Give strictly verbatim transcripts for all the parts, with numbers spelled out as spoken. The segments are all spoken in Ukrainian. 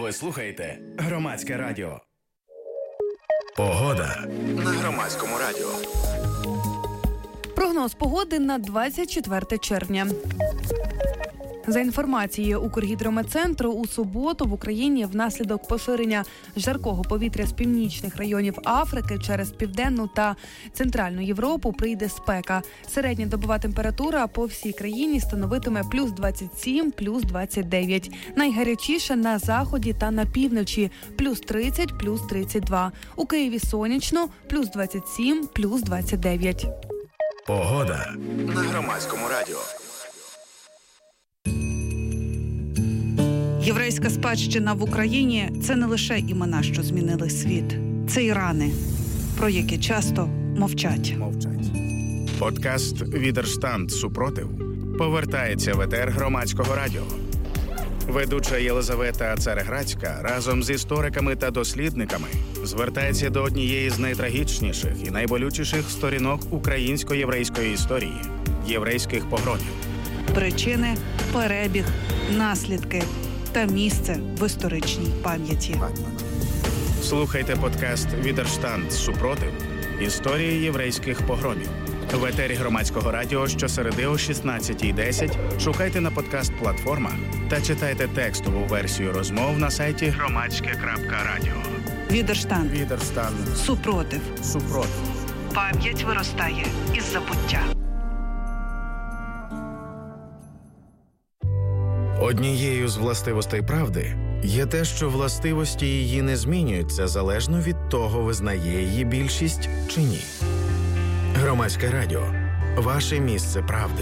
Ви слухаєте Громадське радіо. Погода на Громадському радіо. Прогноз погоди на двадцять четверте червня. За інформацією Укргідрометцентру, у суботу в Україні внаслідок поширення жаркого повітря з північних районів Африки через Південну та Центральну Європу прийде спека. Середня добова температура по всій країні становитиме плюс двадцять сім, плюс двадцять дев'ять. Найгарячіше на заході та на півночі – плюс тридцять, плюс тридцять два. У Києві сонячно – плюс двадцять сім, плюс двадцять дев'ять. Погода на Громадському радіо. Єврейська спадщина в Україні – це не лише імена, що змінили світ. Це і рани, про які часто мовчать. Мовчать. Подкаст «Відерштанд. Супротив» повертається в етер Громадського радіо. Ведуча Єлизавета Цареградська разом з істориками та дослідниками звертається до однієї з найтрагічніших і найболючіших сторінок українсько-єврейської історії – єврейських погромів. Причини, перебіг, наслідки та місце в історичній пам'яті. Слухайте подкаст «Відерштанд. Супротив. Історії єврейських погромів». В етері Громадського радіо щосереди о шістнадцятій десять шукайте на подкаст-платформах та читайте текстову версію розмов на сайті громадське крапка радіо. Відерштанд. Відерштанд. Супротив. Супротив. Пам'ять виростає із забуття. Однією з властивостей правди є те, що властивості її не змінюються залежно від того, визнає її більшість чи ні. Громадське радіо. Ваше місце правди.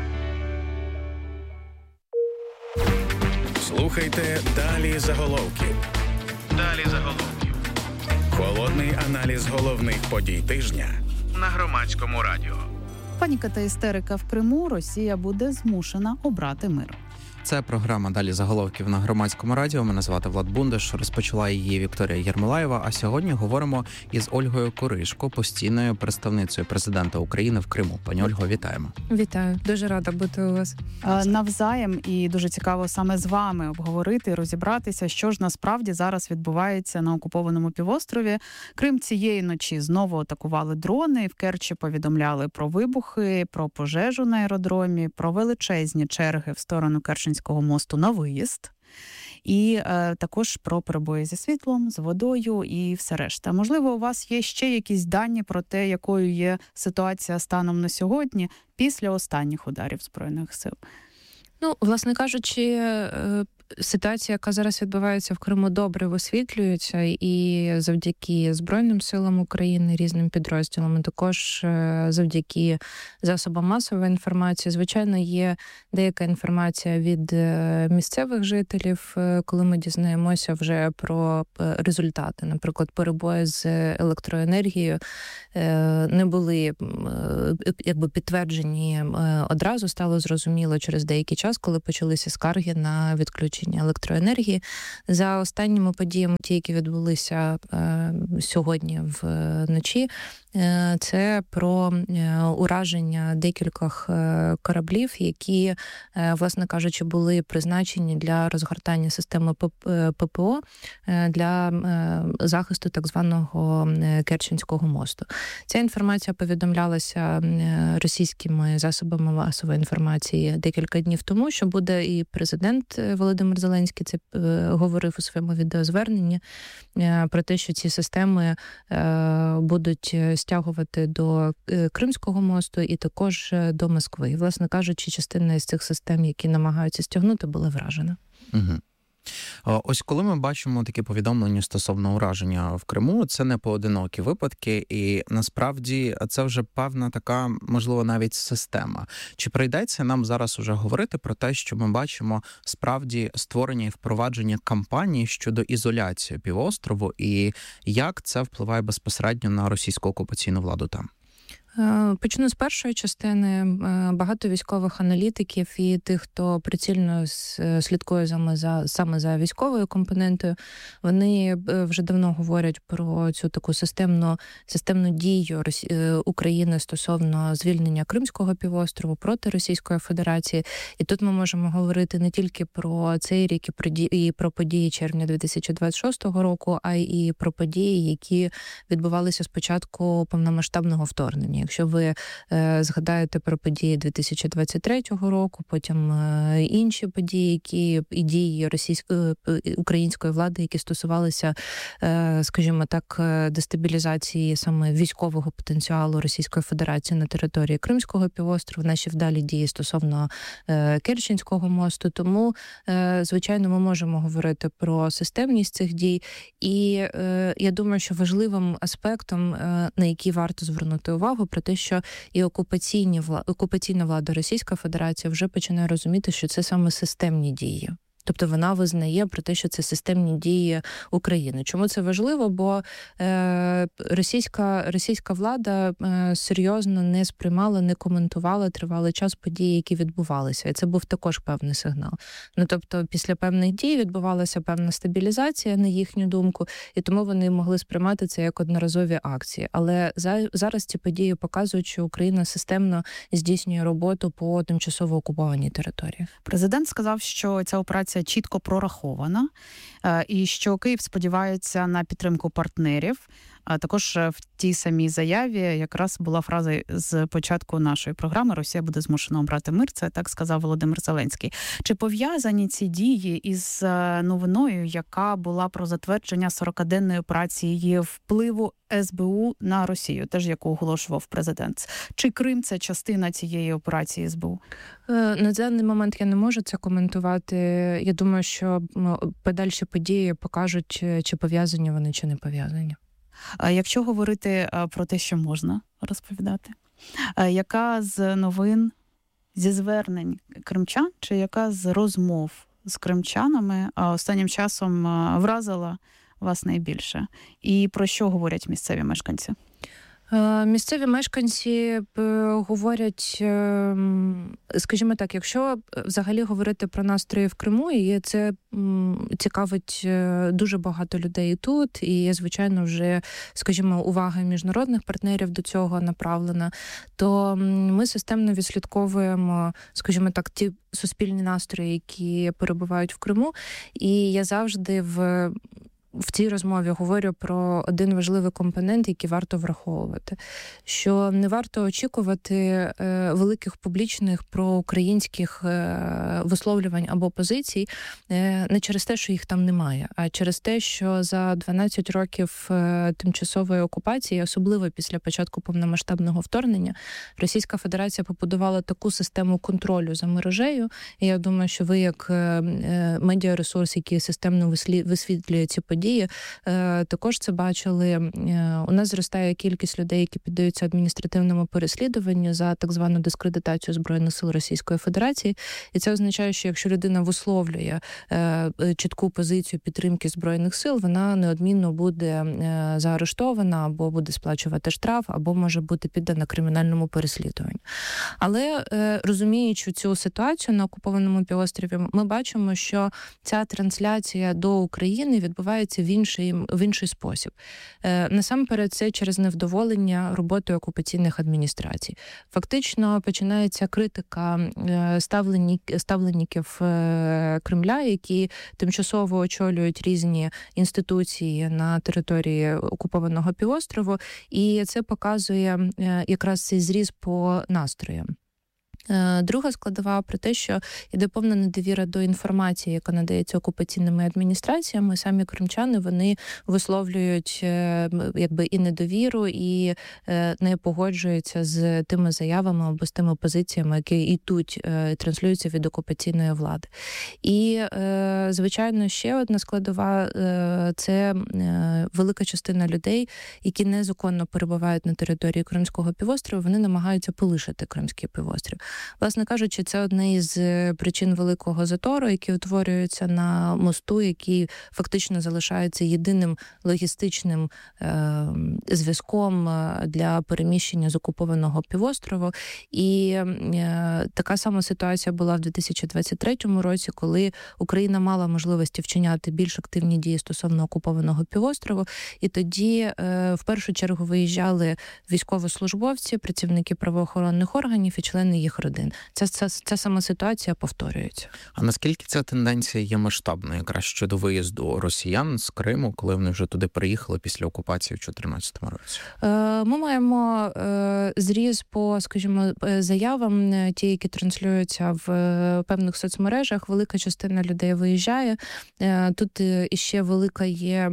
Слухайте «Далі заголовків». Далі заголовків. Холодний аналіз головних подій тижня на Громадському радіо. Паніка та істерика в Криму. Росія буде змушена обрати мир. Це програма «Далі заголовків» на Громадському радіо. Мене звати Влад Бундаш, розпочала її Вікторія Єрмолаєва, а сьогодні говоримо із Ольгою Коришко, постійною представницею президента України в Криму. Пані Ольго, вітаємо. Вітаю, дуже рада бути у вас. Навзаєм, і дуже цікаво саме з вами обговорити, розібратися, що ж насправді зараз відбувається на окупованому півострові. Крим цієї ночі знову атакували дрони, в Керчі повідомляли про вибухи, про пожежу на аеродромі, про величезні черги в сторону Керченського мосту на виїзд. І е, також про перебої зі світлом, з водою і все решта. Можливо, у вас є ще якісь дані про те, якою є ситуація станом на сьогодні після останніх ударів Збройних сил? Ну, власне кажучи, ситуація, яка зараз відбувається в Криму, добре висвітлюється, і завдяки Збройним силам України, різним підрозділам, і також завдяки засобам масової інформації. Звичайно, є деяка інформація від місцевих жителів, коли ми дізнаємося вже про результати. Наприклад, перебої з електроенергією не були якби підтверджені одразу, стало зрозуміло через деякий час, коли почалися скарги на відключення електроенергії. За останніми подіями, ті, які відбулися е, сьогодні вночі, е, це про е, ураження декількох е, кораблів, які, е, власне кажучи, були призначені для розгортання системи ППО е, для е, захисту так званого Керченського мосту. Ця інформація повідомлялася російськими засобами масової інформації декілька днів тому, що буде і президент Володимир Зеленський це е, говорив у своєму відеозверненні е, про те, що ці системи е, будуть стягувати до е, Кримського мосту і також до Москви. І, власне кажучи, частина із цих систем, які намагаються стягнути, була вражена. Угу. Ось коли ми бачимо такі повідомлення стосовно ураження в Криму, це не поодинокі випадки, і насправді це вже певна така, можливо, навіть система. Чи прийдеться нам зараз уже говорити про те, що ми бачимо справді створення і впровадження кампаній щодо ізоляції півострову, і як це впливає безпосередньо на російську окупаційну владу там? Почну з першої частини. Багато військових аналітиків і тих, хто прицільно слідкує саме за, саме за військовою компонентою, вони вже давно говорять про цю таку системну, системну дію України стосовно звільнення Кримського півострову проти Російської Федерації. І тут ми можемо говорити не тільки про цей рік і про, і про події червня дві тисячі двадцять шостого року, а й про події, які відбувалися з початку повномасштабного вторгнення. Якщо ви е, згадаєте про події дві тисячі двадцять третього року, потім е, інші події, які і дії російської української влади, які стосувалися, е, скажімо так, дестабілізації саме військового потенціалу Російської Федерації на території Кримського півострову, наші вдалі дії стосовно е, Керченського мосту. Тому, е, звичайно, ми можемо говорити про системність цих дій. І е, я думаю, що важливим аспектом, е, на який варто звернути увагу, про те, що і окупаційні вла... окупаційна влада Російська Федерація вже починає розуміти, що це саме системні дії. Тобто вона визнає про те, що це системні дії України. Чому це важливо? Бо е, російська, російська влада е, серйозно не сприймала, не коментувала тривалий час події, які відбувалися. І це був також певний сигнал. Ну, тобто після певних дій відбувалася певна стабілізація, на їхню думку, і тому вони могли сприймати це як одноразові акції. Але за, зараз ці події показують, що Україна системно здійснює роботу по тимчасово окупованій території. Президент сказав, що ця операція чітко прорахована, і що Київ сподівається на підтримку партнерів. А також в тій самій заяві якраз була фраза з початку нашої програми «Росія буде змушена обрати мир». Це так сказав Володимир Зеленський. Чи пов'язані ці дії із новиною, яка була про затвердження сорокаденної операції впливу ес бе у на Росію, теж яку оголошував президент? Чи Крим – це частина цієї операції ес бе у? На даний момент я не можу це коментувати. Я думаю, що подальші події покажуть, чи пов'язані вони, чи не пов'язані. Якщо говорити про те, що можна розповідати, яка з новин, зі звернень кримчан, чи яка з розмов з кримчанами останнім часом вразила вас найбільше? І про що говорять місцеві мешканці? Місцеві мешканці говорять, скажімо так, якщо взагалі говорити про настрої в Криму, і це цікавить дуже багато людей і тут, і, звичайно, вже, скажімо, увага міжнародних партнерів до цього направлена, то ми системно відслідковуємо, скажімо так, ті суспільні настрої, які перебувають в Криму, і я завжди в В цій розмові говорю про один важливий компонент, який варто враховувати. Що не варто очікувати е, великих публічних проукраїнських е, висловлювань або позицій е, не через те, що їх там немає, а через те, що за дванадцять років е, тимчасової окупації, особливо після початку повномасштабного вторгнення, Російська Федерація побудувала таку систему контролю за мережею. І я думаю, що ви, як е, медіаресурс, який системно висвітлює ці події, також це бачили. У нас зростає кількість людей, які піддаються адміністративному переслідуванню за так звану дискредитацію Збройних сил Російської Федерації. І це означає, що якщо людина висловлює чітку позицію підтримки Збройних сил, вона неодмінно буде заарештована, або буде сплачувати штраф, або може бути піддана кримінальному переслідуванню. Але розуміючи цю ситуацію на окупованому півострові, ми бачимо, що ця трансляція до України відбувається в інший, в інший спосіб. Е, насамперед, це через невдоволення роботою окупаційних адміністрацій. Фактично, починається критика е, ставлені, ставленників е, Кремля, які тимчасово очолюють різні інституції на території окупованого півострову, і це показує е, якраз цей зріз по настроям. Друга складова про те, що йде повна недовіра до інформації, яка надається окупаційними адміністраціями. Самі кримчани, вони висловлюють якби і недовіру, і не погоджуються з тими заявами або з тими позиціями, які йдуть, транслюються від окупаційної влади. І звичайно, ще одна складова – це велика частина людей, які незаконно перебувають на території Кримського півострова, вони намагаються полишити Кримський півострів. Власне кажучи, це одне із причин великого затору, який утворюється на мосту, який фактично залишається єдиним логістичним е, зв'язком для переміщення з окупованого півострову. І е, така сама ситуація була в дві тисячі двадцять третьому році, коли Україна мала можливості вчиняти більш активні дії стосовно окупованого півострову. І тоді е, в першу чергу виїжджали військовослужбовці, працівники правоохоронних органів і члени їх родин. Ця, ця, ця сама ситуація повторюється. А наскільки ця тенденція є масштабною якраз щодо виїзду росіян з Криму, коли вони вже туди приїхали після окупації в дві тисячі чотирнадцятому році? Ми маємо зріз по, скажімо, заявам, ті, які транслюються в певних соцмережах. Велика частина людей виїжджає. Тут іще велика є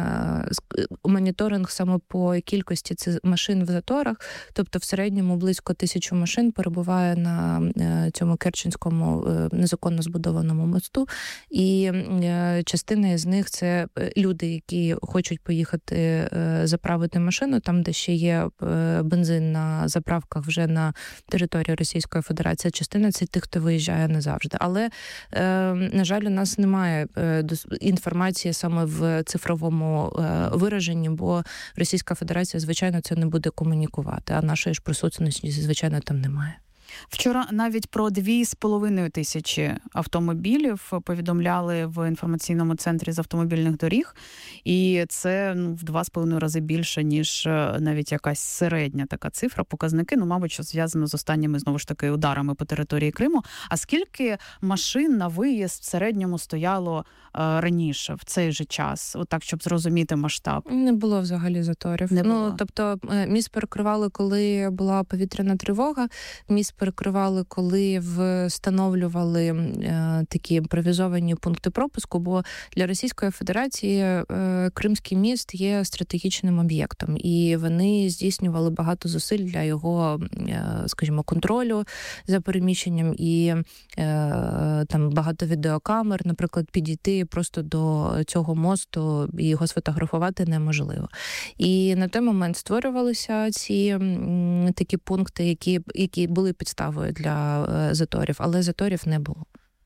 моніторинг саме по кількості цих машин в заторах. Тобто в середньому близько тисячу машин перебуває на цьому Керченському незаконно збудованому мосту. І частина з них – це люди, які хочуть поїхати заправити машину, там, де ще є бензин на заправках вже на території Російської Федерації. Частина – це тих, хто виїжджає назавжди. Але, на жаль, у нас немає інформації саме в цифровому вираженні, бо Російська Федерація, звичайно, це не буде комунікувати, а нашої ж присутності, звичайно, там немає. Вчора навіть про дві з половиною тисячі автомобілів повідомляли в інформаційному центрі з автомобільних доріг, і це ну, в два з половиною рази більше, ніж навіть якась середня така цифра, показники, ну, мабуть, що зв'язано з останніми, знову ж таки, ударами по території Криму. А скільки машин на виїзд в середньому стояло е, раніше, в цей же час? Отак, щоб зрозуміти масштаб. Не було взагалі заторів. Не було. Ну, тобто, міст перекривали, коли була повітряна тривога, міст перекривали, коли встановлювали е, такі імпровізовані пункти пропуску, бо для Російської Федерації е, Кримський міст є стратегічним об'єктом, і вони здійснювали багато зусиль для його, е, скажімо, контролю за переміщенням, і е, там багато відеокамер, наприклад, підійти просто до цього мосту і його сфотографувати неможливо. І на той момент створювалися ці м, такі пункти, які, які були підставою для заторів, але заторів не було.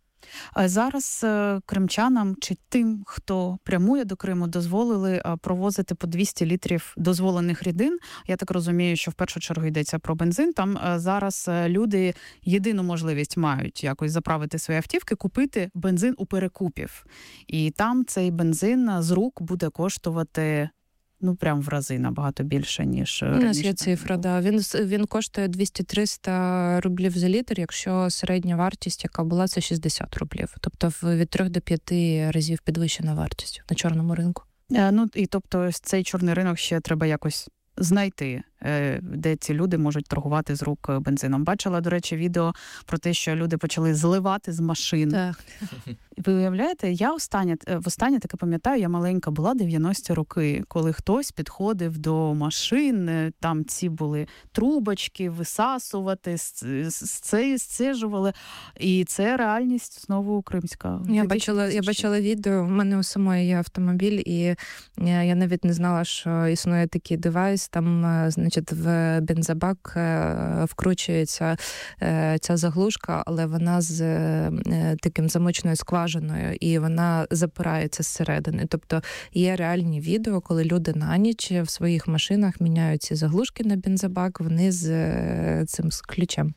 Зараз кримчанам чи тим, хто прямує до Криму, дозволили провозити по двісті літрів дозволених рідин. Я так розумію, що в першу чергу йдеться про бензин. Там зараз люди єдину можливість мають якось заправити свої автівки, купити бензин у перекупів. І там цей бензин з рук буде коштувати ну, прям в рази набагато більше, ніж... У нас є цифра, да. Він, він коштує двісті-триста рублів за літр, якщо середня вартість, яка була, це шістдесят рублів. Тобто від трьох до п'яти разів підвищена вартість на чорному ринку. А, ну, і тобто цей чорний ринок ще треба якось знайти, де ці люди можуть торгувати з рук бензином. Бачила, до речі, відео про те, що люди почали зливати з машин. Так. Ви уявляєте, я останнє, востаннє таке пам'ятаю, я маленька була, дев'яності роки, коли хтось підходив до машин, там ці були трубочки, висасувати, це сцежували. І це реальність знову кримська. Я бачила, я бачила відео, в мене у самої є автомобіль, і я навіть не знала, що існує такий девайс, там, значить, в бензобак вкручується ця заглушка, але вона з таким замочною скважиною, і вона запирається зсередини. Тобто є реальні відео, коли люди на ніч в своїх машинах міняють ці заглушки на бензобак, вони з цим з ключем.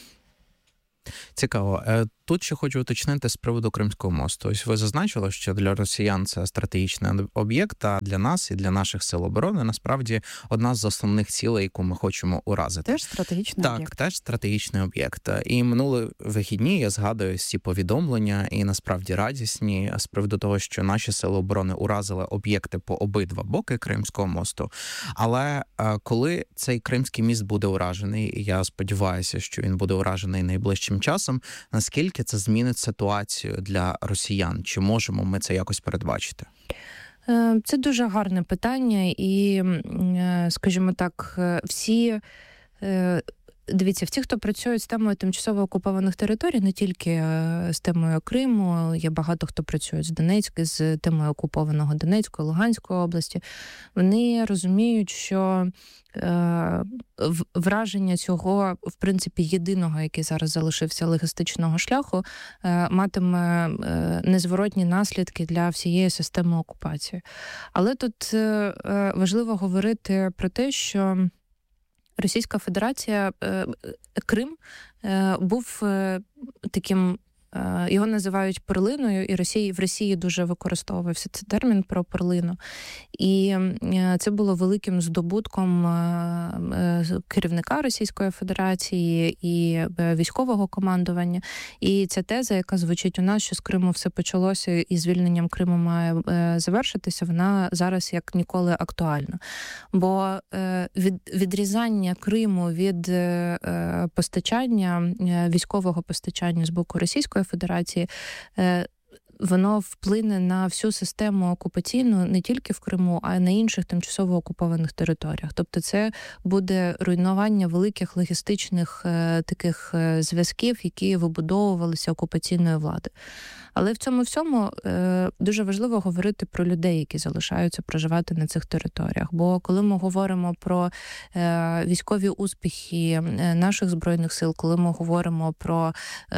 Цікаво. Тут ще хочу уточнити з приводу Кримського мосту. Ось ви зазначили, що для росіян це стратегічний об'єкт, а для нас і для наших сил оборони насправді одна з основних цілей, яку ми хочемо уразити. Теж стратегічний так, об'єкт. Так, теж стратегічний об'єкт. І минулі вихідні я згадую ці повідомлення, і насправді радісні, з приводу того, що наші сили оборони уразили об'єкти по обидва боки Кримського мосту. Але коли цей Кримський міст буде уражений, і я сподіваюся, що він буде уражений найближчим часом, наскільки це змінить ситуацію для росіян? Чи можемо ми це якось передбачити? Це дуже гарне питання, і, скажімо так, всі Дивіться, в ті, хто працюють з темою тимчасово окупованих територій, не тільки з темою Криму, є багато хто працює з Донецька, з темою окупованого Донецької, Луганської області, вони розуміють, що е, враження цього, в принципі, єдиного, який зараз залишився логістичного шляху, е, матиме е, незворотні наслідки для всієї системи окупації. Але тут е, важливо говорити про те, що Російська Федерація, Крим був таким, його називають перлиною, і Росії, в Росії дуже використовувався цей термін про перлину. І це було великим здобутком керівника Російської Федерації і військового командування. І ця теза, яка звучить у нас, що з Криму все почалося і звільненням Криму має завершитися, вона зараз як ніколи актуальна. Бо від, відрізання Криму від постачання, військового постачання з боку Російської Федерації, воно вплине на всю систему окупаційну не тільки в Криму, а й на інших тимчасово окупованих територіях. Тобто це буде руйнування великих логістичних е, таких е, зв'язків, які вибудовувалися окупаційною владою. Але в цьому всьому е, дуже важливо говорити про людей, які залишаються проживати на цих територіях. Бо коли ми говоримо про е, військові успіхи наших Збройних сил, коли ми говоримо про,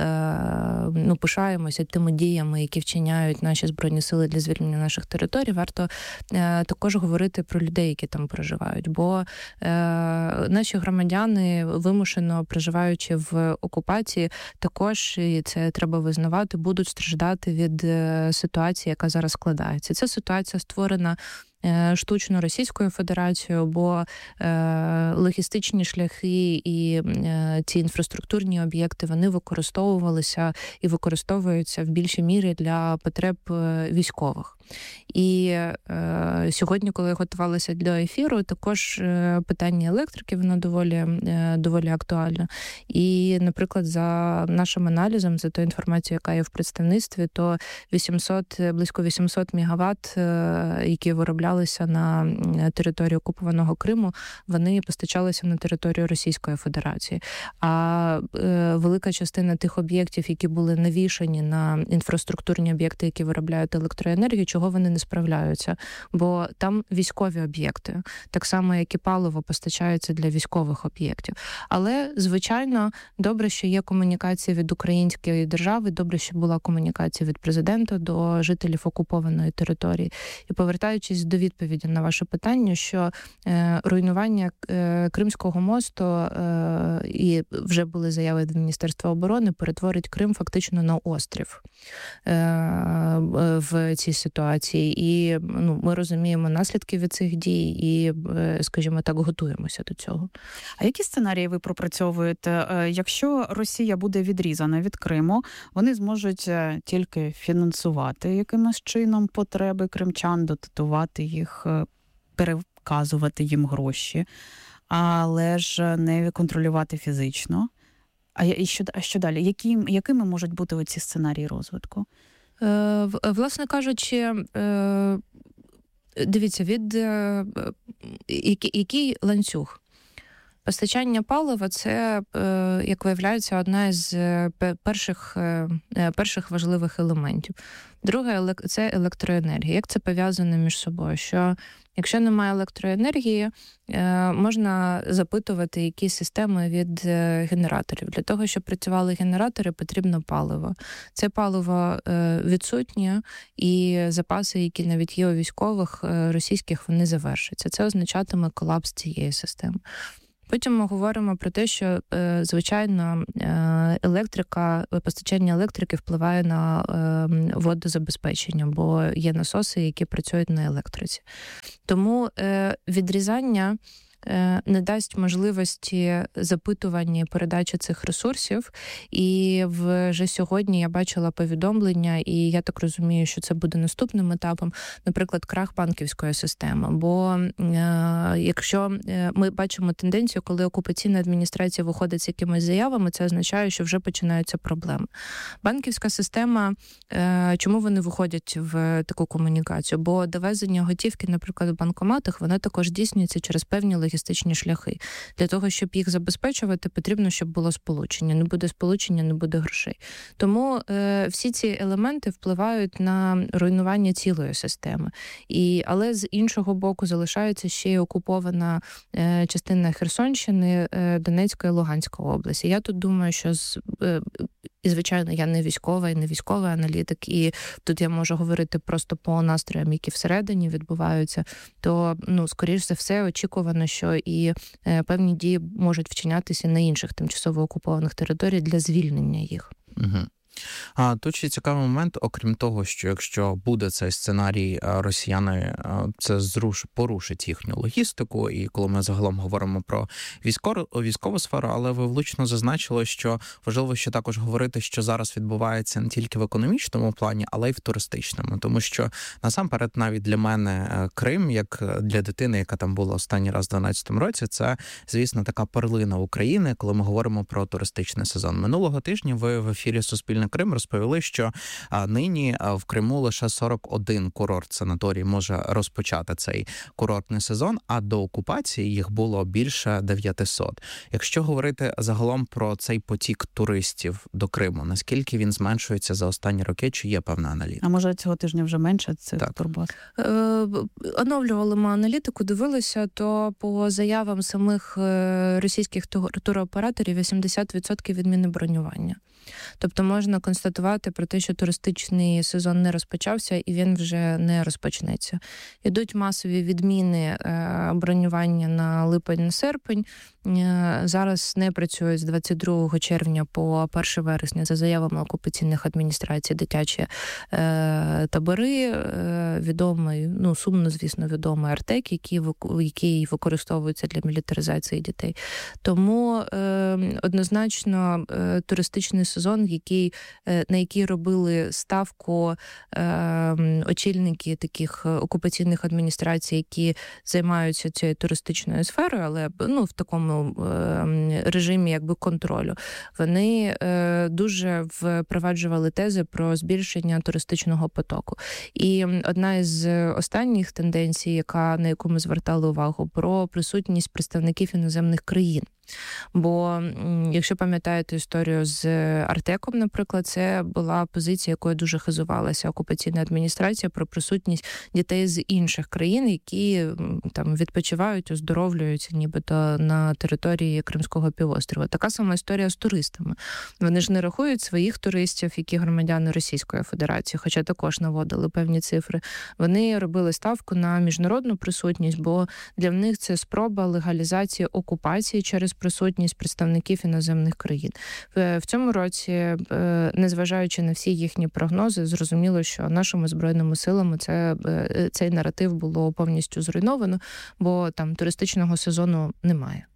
е, ну, пишаємося тими діями, які вчиняють наші Збройні сили для звільнення наших територій, варто е, також говорити про людей, які там проживають. Бо е, наші громадяни, вимушено проживаючи в окупації, також, і це треба визнавати, будуть страждати від ситуації, яка зараз складається. Ця ситуація створена штучно Російською Федерацією, бо е, логістичні шляхи і е, ці інфраструктурні об'єкти, вони використовувалися і використовуються в більшій мірі для потреб військових. І е, сьогодні, коли я готувалася до ефіру, також е, питання електрики, воно доволі, е, доволі актуальне. І, наприклад, за нашим аналізом, за тою інформацією, яка є в представництві, то вісімсот, близько вісімсот мегаватт, е, які вироблялися на території окупованого Криму, вони постачалися на територію Російської Федерації. А е, велика частина тих об'єктів, які були навішані на інфраструктурні об'єкти, які виробляють електроенергію, чого вони не справляються, бо там військові об'єкти, так само, як і паливо постачаються для військових об'єктів. Але, звичайно, добре, що є комунікація від української держави, добре, що була комунікація від президента до жителів окупованої території. І повертаючись до відповіді на ваше питання, що е, руйнування е, Кримського мосту, е, і вже були заяви від Міністерства оборони, перетворить Крим фактично на острів е, в цій ситуації. І ну, ми розуміємо наслідки від цих дій і, скажімо так, готуємося до цього. А які сценарії ви пропрацьовуєте? Якщо Росія буде відрізана від Криму, вони зможуть тільки фінансувати якимось чином потреби кримчан, дотувати їх, переказувати їм гроші, але ж не контролювати фізично. А що, а що далі? Які, якими можуть бути оці сценарії розвитку? Власне кажучи, дивіться, від який ланцюг? Постачання палива – це, як виявляється, одна з перших, перших важливих елементів. Друге – це електроенергія. Як це пов'язано між собою? Що якщо немає електроенергії, можна запитувати якісь системи від генераторів. Для того, щоб працювали генератори, потрібно паливо. Це паливо відсутнє, і запаси, які навіть є у військових російських, вони завершаться. Це означатиме колапс цієї системи. Потім ми говоримо про те, що, звичайно, електрика, постачання електрики впливає на водозабезпечення, бо є насоси, які працюють на електриці. Тому відрізання не дасть можливості запитування і передачі цих ресурсів. І вже сьогодні я бачила повідомлення, і я так розумію, що це буде наступним етапом, наприклад, крах банківської системи. Бо е, якщо ми бачимо тенденцію, коли окупаційна адміністрація виходить з якимись заявами, це означає, що вже починаються проблеми. Банківська система, е, чому вони виходять в таку комунікацію? Бо довезення готівки, наприклад, в банкоматах, вона також здійснюється через певні логістичні логістичні шляхи. Для того, щоб їх забезпечувати, потрібно, щоб було сполучення. Не буде сполучення, не буде грошей. Тому е, всі ці елементи впливають на руйнування цілої системи. І, але з іншого боку залишається ще й окупована е, частина Херсонщини, е, Донецької і Луганської області. Я тут думаю, що з е, і, звичайно, я не військова і не військовий аналітик, і тут я можу говорити просто по настроям, які всередині відбуваються, то, ну, скоріш за все, очікувано, що і е, певні дії можуть вчинятися на інших тимчасово окупованих територіях для звільнення їх. Угу. А тут ще цікавий момент, окрім того, що якщо буде цей сценарій, росіяни це зруш, порушить їхню логістику, і коли ми загалом говоримо про військову, військову сферу, але ви влучно зазначили, що важливо ще також говорити, що зараз відбувається не тільки в економічному плані, але й в туристичному, тому що насамперед навіть для мене Крим, як для дитини, яка там була останній раз в дванадцятому році, це, звісно, така перлина України, коли ми говоримо про туристичний сезон. Минулого тижня ви в ефірі Суспільне Крим розповіли, що а, нині а, в Криму лише сорок один курорт-санаторій може розпочати цей курортний сезон, а до окупації їх було більше дев'ятсот. Якщо говорити загалом про цей потік туристів до Криму, наскільки він зменшується за останні роки, чи є певна аналітика? А може цього тижня вже менше цих турбот? Е, оновлювали ми аналітику, дивилися, то по заявам самих російських туроператорів вісімдесят відсотків відміни бронювання. Тобто можна констатувати про те, що туристичний сезон не розпочався і він вже не розпочнеться. Ідуть масові відміни бронювання на липень-серпень. Зараз не працюють з двадцять другого червня по перше вересня за заявами окупаційних адміністрацій дитячі табори, відомий, ну, сумно, звісно, відомий Артек, який, який використовується для мілітаризації дітей. Тому однозначно туристичний сезон, який, на який робили ставку очільники таких окупаційних адміністрацій, які займаються цією туристичною сферою, але, ну, в такому режимі якби контролю. Вони дуже впроваджували тези про збільшення туристичного потоку. І одна із останніх тенденцій, яка, на яку ми звертали увагу, про присутність представників іноземних країн. Бо, якщо пам'ятаєте історію з Артеком, наприклад, це була позиція, якою дуже хизувалася окупаційна адміністрація про присутність дітей з інших країн, які там відпочивають, оздоровлюються нібито на території Кримського півострова. Така сама історія з туристами. Вони ж не рахують своїх туристів, які громадяни Російської Федерації, хоча також наводили певні цифри. Вони робили ставку на міжнародну присутність, бо для них це спроба легалізації окупації через присутність представників іноземних країн. В цьому році, незважаючи на всі їхні прогнози, зрозуміло, що нашими Збройними силами це, цей наратив було повністю зруйновано, бо там туристичного сезону немає.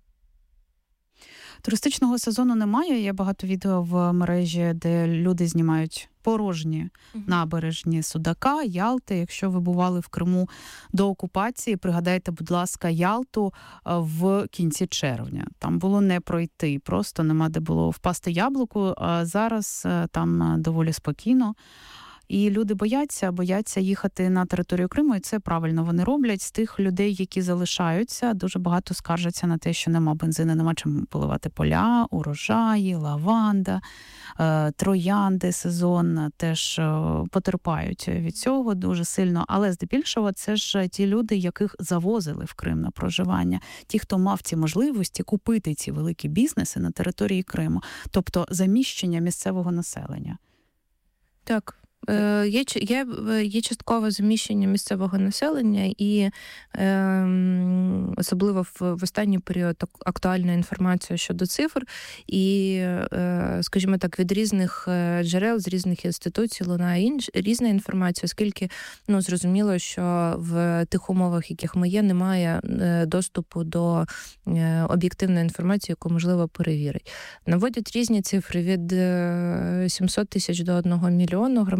Туристичного сезону немає. Є багато відео в мережі, де люди знімають порожні uh-huh. набережні Судака, Ялти. Якщо ви бували в Криму до окупації, пригадайте, будь ласка, Ялту в кінці червня. Там було не пройти, просто нема де було впасти яблуку. А зараз там доволі спокійно. І люди бояться, бояться їхати на територію Криму, і це правильно вони роблять. З тих людей, які залишаються, дуже багато скаржаться на те, що нема бензину, нема чим поливати поля, урожаї, лаванда, троянди сезон теж потерпають від цього дуже сильно. Але здебільшого це ж ті люди, яких завозили в Крим на проживання. Ті, хто мав ці можливості купити ці великі бізнеси на території Криму. Тобто заміщення місцевого населення. Так. Є, є, є часткове заміщення місцевого населення і е, особливо в, в останній період актуальна інформація щодо цифр і, е, скажімо так, від різних джерел, з різних інституцій лунає інш, різна інформація, оскільки, ну, зрозуміло, що в тих умовах, яких ми є, немає доступу до об'єктивної інформації, яку можливо перевірити. Наводять різні цифри від сімсот тисяч до одного мільйону громадян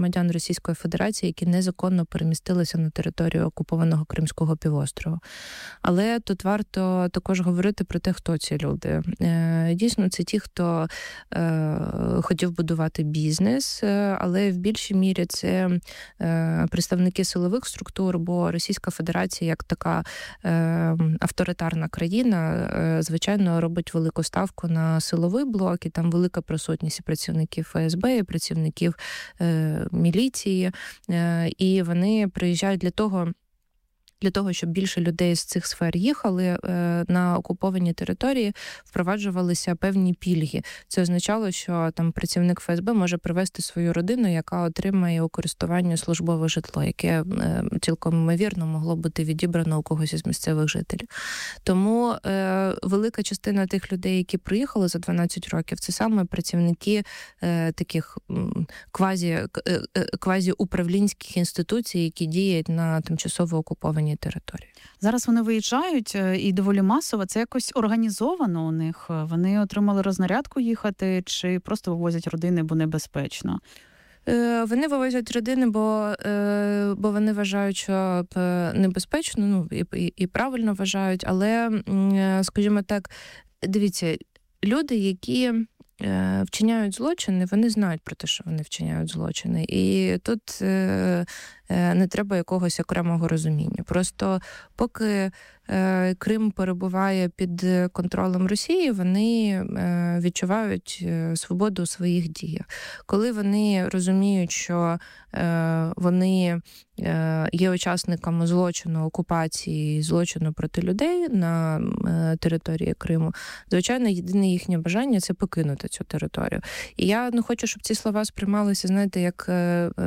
громадян Російської Федерації, які незаконно перемістилися на територію окупованого Кримського півострова. Але тут варто також говорити про те, хто ці люди. Дійсно, це ті, хто хотів будувати бізнес, але в більшій мірі це представники силових структур, бо Російська Федерація як така авторитарна країна, звичайно, робить велику ставку на силовий блок, і там велика присутність працівників Ф С Б, працівників міліції, і вони приїжджають для того, Для того, щоб більше людей з цих сфер їхали, на окуповані території впроваджувалися певні пільги. Це означало, що там працівник Ф С Б може привезти свою родину, яка отримає у користування службове житло, яке цілком ймовірно могло бути відібрано у когось із місцевих жителів. Тому е, велика частина тих людей, які приїхали за дванадцять років, це саме працівники е, таких квазі, е, квазі-управлінських інституцій, які діють на тимчасово окупованій території. Зараз вони виїжджають і доволі масово. Це якось організовано у них? Вони отримали рознарядку їхати чи просто вивозять родини, бо небезпечно? Вони вивозять родини, бо, бо вони вважають, що небезпечно, ну і, і, і правильно вважають, але, скажімо так, дивіться, люди, які вчиняють злочини, вони знають про те, що вони вчиняють злочини. І тут е, е, не треба якогось окремого розуміння. Просто поки е, Крим перебуває під контролем Росії, вони е, відчувають свободу у своїх діях. Коли вони розуміють, що е, вони е, є учасниками злочину, окупації, злочину проти людей на е, території Криму, звичайно, єдине їхнє бажання – це покинути цю територію. І я не хочу, щоб ці слова сприймалися, знаєте, як е,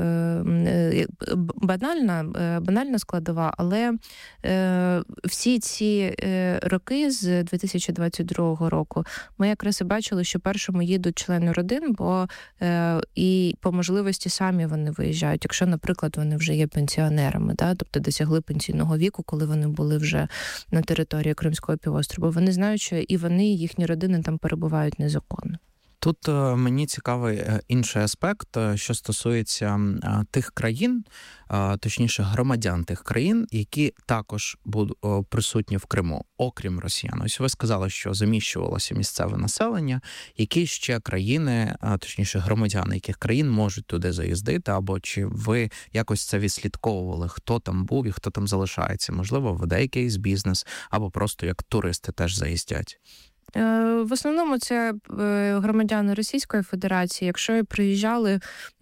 е, банальна, е, банальна складова, але е, всі ці е, роки з дві тисячі двадцять другого року ми якраз і бачили, що першими їдуть члени родин, бо е, і по можливості самі вони виїжджають, якщо, наприклад, вони вже є пенсіонерами, да? Тобто досягли пенсійного віку, коли вони були вже на території Кримського півострова. Вони знають, що і вони, і їхні родини там перебувають незаконно. Тут мені цікавий інший аспект, що стосується тих країн, точніше громадян тих країн, які також будуть присутні в Криму, окрім росіян. Ось ви сказали, що заміщувалося місцеве населення. Які ще країни, точніше громадяни яких країн можуть туди заїздити, або чи ви якось це відслідковували, хто там був і хто там залишається? Можливо, веде якийсь бізнес, або просто як туристи теж заїздять? В основному це громадяни Російської Федерації. Якщо і приїжджали,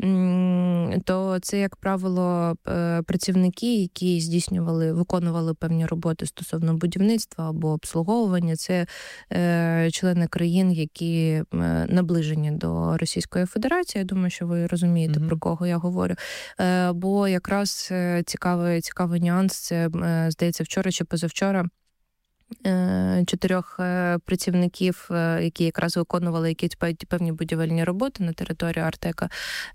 то це, як правило, працівники, які здійснювали, виконували певні роботи стосовно будівництва або обслуговування. Це члени країн, які наближені до Російської Федерації. Я думаю, що ви розумієте, mm-hmm. про кого я говорю. Бо якраз цікавий, цікавий нюанс, це, здається, вчора чи позавчора, чотирьох працівників, які якраз виконували якісь певні будівельні роботи на території Артека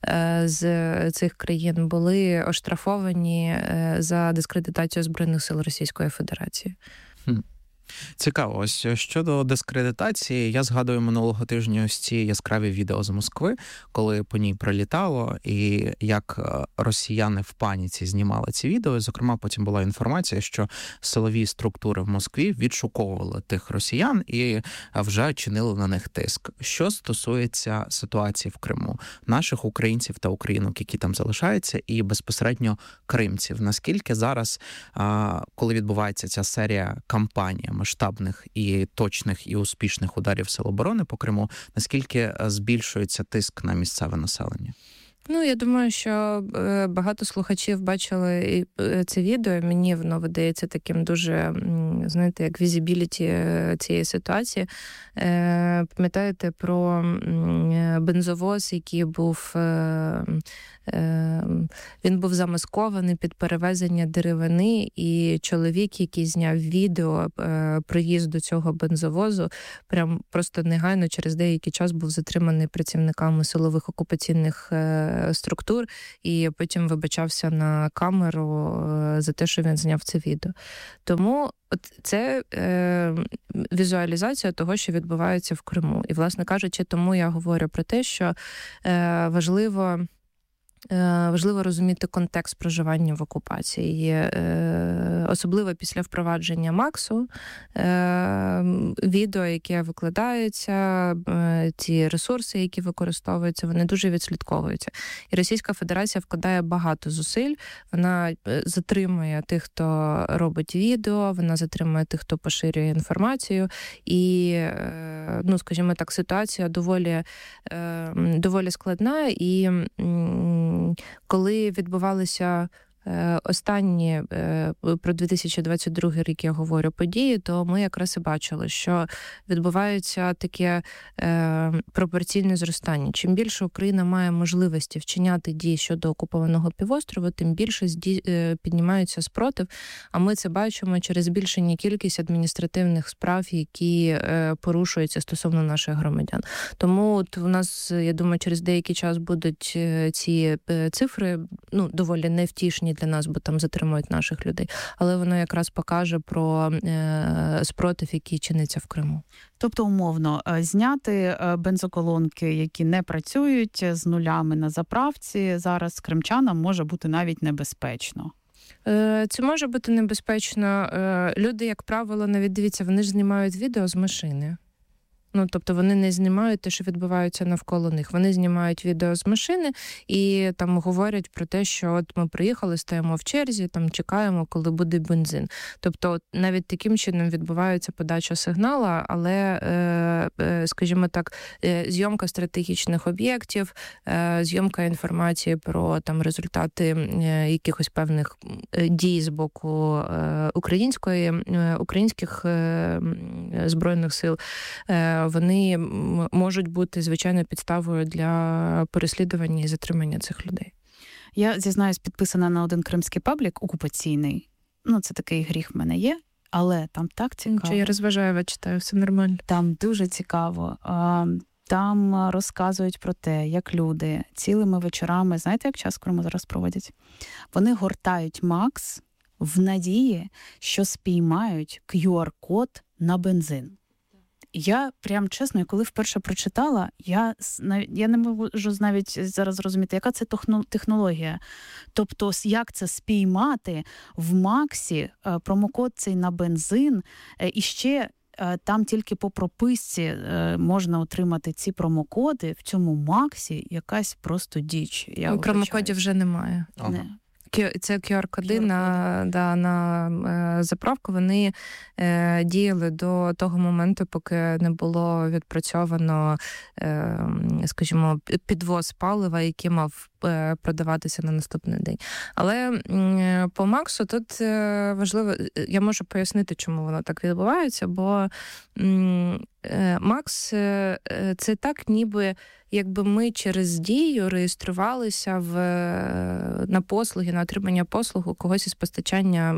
з цих країн, були оштрафовані за дискредитацію Збройних сил Російської Федерації. Хм. Цікаво. Ось щодо дискредитації, я згадую минулого тижня ось ці яскраві відео з Москви, коли по ній прилітало, і як росіяни в паніці знімали ці відео. Зокрема, потім була інформація, що силові структури в Москві відшуковували тих росіян і вже чинили на них тиск. Що стосується ситуації в Криму, наших українців та українок, які там залишаються, і безпосередньо кримців, наскільки зараз, коли відбувається ця серія кампаній, масштабних і точних і успішних ударів Сил оборони по Криму, наскільки збільшується тиск на місцеве населення? Ну, я думаю, що багато слухачів бачили це відео. Мені воно видається таким дуже, знаєте, як візибіліті цієї ситуації. Пам'ятаєте про бензовоз, який був, він був замаскований під перевезення деревини, і чоловік, який зняв відео проїзду цього бензовозу, прям просто негайно через деякий час був затриманий працівниками силових окупаційних структур, і потім вибачався на камеру за те, що він зняв це відео. Тому от це е, візуалізація того, що відбувається в Криму. І, власне кажучи, тому я говорю про те, що е, важливо важливо розуміти контекст проживання в окупації. Особливо після впровадження МАКСу, відео, яке викладається, ті ресурси, які використовуються, вони дуже відслідковуються. І Російська Федерація вкладає багато зусиль, вона затримує тих, хто робить відео, вона затримує тих, хто поширює інформацію. І, ну, скажімо так, ситуація доволі, доволі складна. І коли відбувалися останні, про дві тисячі двадцять другий рік я говорю, події, то ми якраз і бачили, що відбувається таке е, пропорційне зростання. Чим більше Україна має можливості вчиняти дії щодо окупованого півострову, тим більше зді, е, піднімається спротив, а ми це бачимо через збільшення кількість адміністративних справ, які е, порушуються стосовно наших громадян. Тому от у нас, я думаю, через деякий час будуть ці цифри, ну, доволі невтішні для нас, бо там затримують наших людей. Але воно якраз покаже про е, спротив, який чиниться в Криму. Тобто, умовно, зняти бензоколонки, які не працюють, з нулями на заправці, зараз кримчанам може бути навіть небезпечно. Це може бути небезпечно. Люди, як правило, навіть дивіться, вони ж знімають відео з машини. Ну, тобто вони не знімають те, що відбувається навколо них. Вони знімають відео з машини і там говорять про те, що от ми приїхали, стоїмо в черзі, там чекаємо, коли буде бензин. Тобто от, навіть таким чином відбувається подача сигнала, але, е, скажімо так, зйомка стратегічних об'єктів, е, зйомка інформації про там результати е, якихось певних дій з боку е, української, е, українських е, збройних сил, е, вони можуть бути, звичайно, підставою для переслідування і затримання цих людей. Я, зізнаюсь, підписана на один кримський паблік окупаційний. Ну, це такий гріх в мене є, але там так цікаво. Нічого, я розважаю, читаю, все нормально. Там дуже цікаво. Там розказують про те, як люди цілими вечорами, знаєте, як час в Криму зараз проводять? Вони гортають МАКС в надії, що спіймають кью ар-код на бензин. Я прям чесно, коли вперше прочитала, я, я не можу навіть зараз зрозуміти, яка це технологія. Тобто, як це спіймати в Максі промокод цей на бензин, і ще там тільки по прописці можна отримати ці промокоди, в цьому Максі якась просто діч. Я промокодів вже немає. Ага. Не. Це кью ар-коди на, да, на е, заправку, вони е, діяли до того моменту, поки не було відпрацьовано, е, скажімо, підвоз палива, який мав е, продаватися на наступний день. Але е, по Максу тут е, важливо, я можу пояснити, чому воно так відбувається, бо е, Макс е, це так, ніби якби ми через дію реєструвалися в, на послуги, на отримання послуг у когось із постачання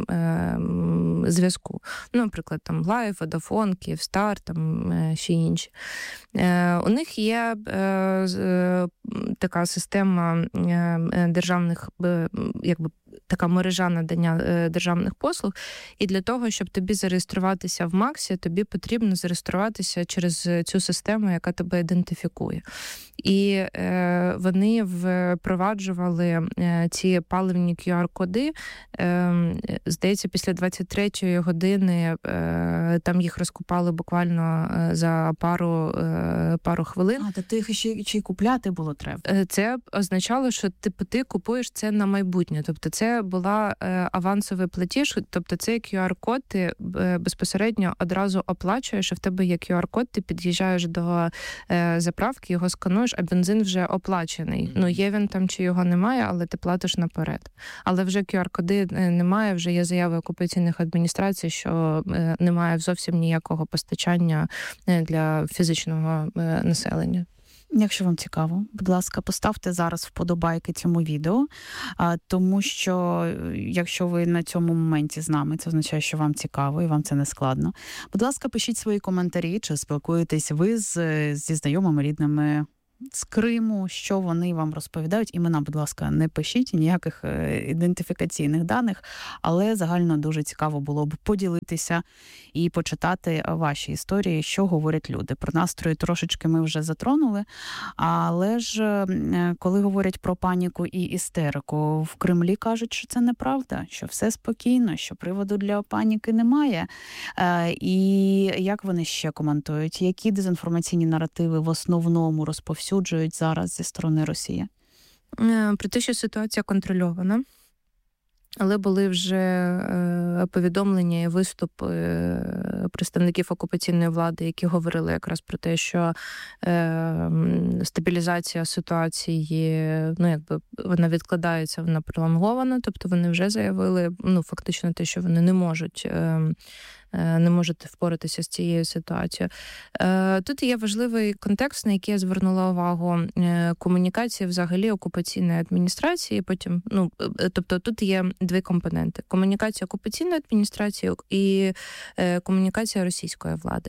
е, зв'язку. Ну, наприклад, там Лайф, Водафон, Київстар, там е, ще інші. Е, у них є е, е, така система е, державних, е, якби така мережа надання е, державних послуг, і для того, щоб тобі зареєструватися в Максі, тобі потрібно зареєструватися через цю систему, яка тебе ідентифікує. І е, вони впроваджували е, ці паливні кью ар-коди, е, здається, після двадцять третьої години е, там їх розкупали буквально за пару, е, пару хвилин. А, то ти їх ще, ще й купляти було треба? Це означало, що типу, ти купуєш це на майбутнє. Тобто це була е, авансовий платіж, тобто цей кью ар-код ти е, безпосередньо одразу оплачуєш, а в тебе є кью ар-код, ти під'їжджаєш до е, заправки, його скануєш, а бензин вже оплачений. Mm-hmm. Ну, є він там чи його немає, але ти платиш наперед. Але вже кью ар-коди немає, вже є заяви окупаційних адміністрацій, що е, немає зовсім ніякого постачання для фізичного е, населення. Якщо вам цікаво, будь ласка, поставте зараз вподобайки цьому відео, тому що якщо ви на цьому моменті з нами, це означає, що вам цікаво і вам це не складно. Будь ласка, пишіть свої коментарі, чи спілкуєтесь ви з, зі знайомими, рідними з Криму, що вони вам розповідають. Імена, будь ласка, не пишіть, ніяких ідентифікаційних даних, але загально дуже цікаво було б поділитися і почитати ваші історії, що говорять люди. Про настрої трошечки ми вже затронули, але ж коли говорять про паніку і істерику, в Кремлі кажуть, що це неправда, що все спокійно, що приводу для паніки немає. І як вони ще коментують? Які дезінформаційні наративи в основному розповсюджують зараз зі сторони Росії? Про те, що ситуація контрольована. Але були вже повідомлення і виступи представників окупаційної влади, які говорили якраз про те, що стабілізація ситуації, ну, якби вона відкладається, вона пролонгована, тобто вони вже заявили, ну, фактично те, що вони не можуть не можете впоратися з цією ситуацією. Тут є важливий контекст, на який я звернула увагу, комунікації взагалі окупаційної адміністрації, потім, ну, тобто тут є дві компоненти: комунікація окупаційної адміністрації і комунікація російської влади.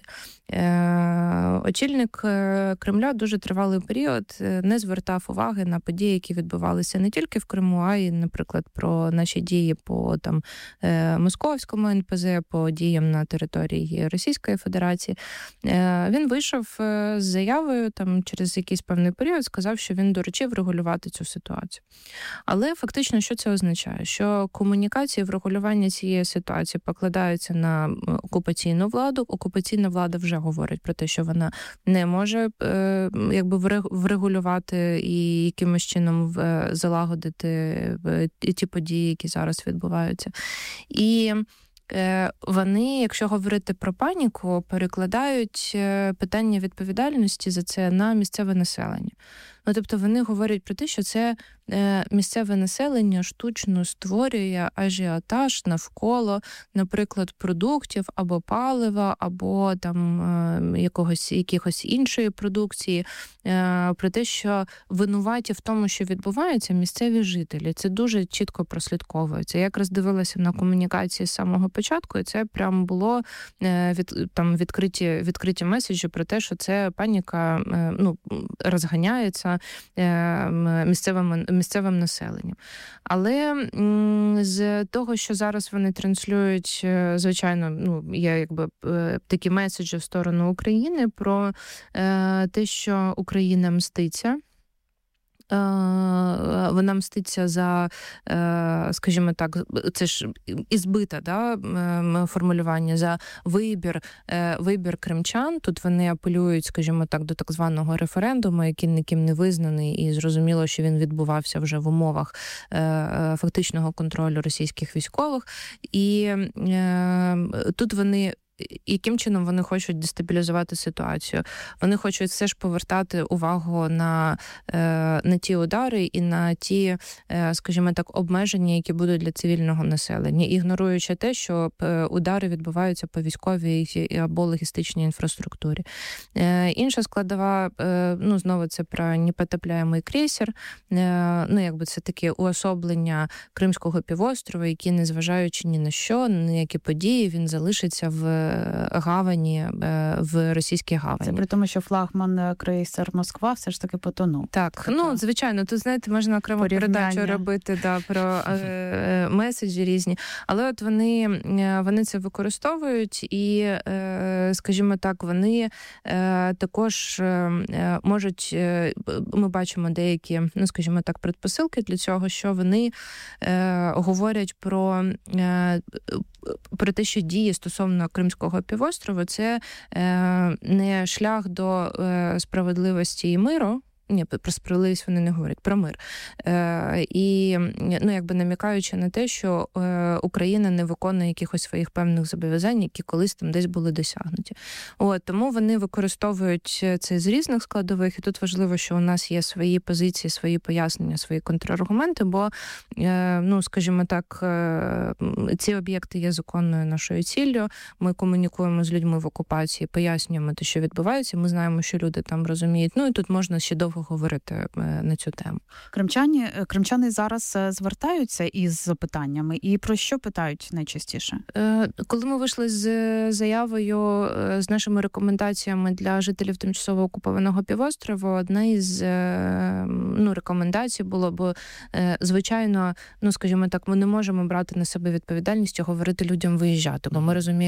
Очільник Кремля дуже тривалий період не звертав уваги на події, які відбувалися не тільки в Криму, а й, наприклад, про наші дії по там московському ен пе зет, по діям на території Російської Федерації. Він вийшов з заявою там через якийсь певний період, сказав, що він доручив регулювати цю ситуацію. Але фактично, що це означає? Що комунікації, врегулювання цієї ситуації покладаються на окупаційну владу. Окупаційна влада вже говорить про те, що вона не може якби врегулювати і якимось чином залагодити ті події, які зараз відбуваються. І вони, якщо говорити про паніку, перекладають питання відповідальності за це на місцеве населення. Ну, тобто вони говорять про те, що це місцеве населення штучно створює ажіотаж навколо, наприклад, продуктів або палива, або там якогось, якихось іншої продукції, про те, що винуваті в тому, що відбувається, місцеві жителі. Це дуже чітко прослідковується. Я якраз дивилася на комунікації з самого початку, і це прямо було від, там відкриті, відкриті меседжі про те, що це паніка, ну, розганяється місцевим, місцевим населенням. Але з того, що зараз вони транслюють, звичайно, ну, є якби такі меседжі в сторону України про те, що Україна мститься. Вона мститься за, скажімо так, це ж ізбите, да, формулювання, за вибір, вибір кримчан. Тут вони апелюють, скажімо так, до так званого референдуму, який ніким не визнаний, і зрозуміло, що він відбувався вже в умовах фактичного контролю російських військових. І тут вони яким чином вони хочуть дестабілізувати ситуацію? Вони хочуть все ж повертати увагу на, на ті удари і на ті, скажімо так, обмеження, які будуть для цивільного населення, ігноруючи те, що удари відбуваються по військовій або логістичній інфраструктурі. Інша складова, ну, знову це про непотопляємий крейсер, ну, якби це таке уособлення Кримського півострова, який, незважаючи ні на що, ні які події, він залишиться в гавані, в російській гавані. Це при тому, що флагман крейсер Москва все ж таки потонув. Так, так, ну, звичайно, тут, знаєте, можна окрему передачу робити, да, про е, меседжі різні, але от вони, вони це використовують і, е, скажімо так, вони е, також е, можуть, е, ми бачимо деякі, ну, скажімо так, предпосилки для цього, що вони е, говорять про, е, про те, що дії стосовно Кримського півострова – це е, не шлях до е, справедливості і миру. Ні, про справедливість вони не говорять, про мир. Е, і, ну, якби намікаючи на те, що е, Україна не виконує якихось своїх певних зобов'язань, які колись там десь були досягнуті. От, тому вони використовують це з різних складових, і тут важливо, що у нас є свої позиції, свої пояснення, свої контраргументи, бо, е, ну, скажімо так, е, ці об'єкти є законною нашою ціллю, ми комунікуємо з людьми в окупації, пояснюємо те, що відбувається, ми знаємо, що люди там розуміють, ну, і тут можна ще довго важливо говорити на цю тему. Кримчані, кримчани зараз звертаються із запитаннями, і про що питають найчастіше? Коли ми вийшли з заявою, з нашими рекомендаціями для жителів тимчасово окупованого півострова, одна із ну, рекомендацій було, бо, звичайно, ну, скажімо так, ми не можемо брати на себе відповідальність і говорити людям виїжджати, бо ми розуміємо,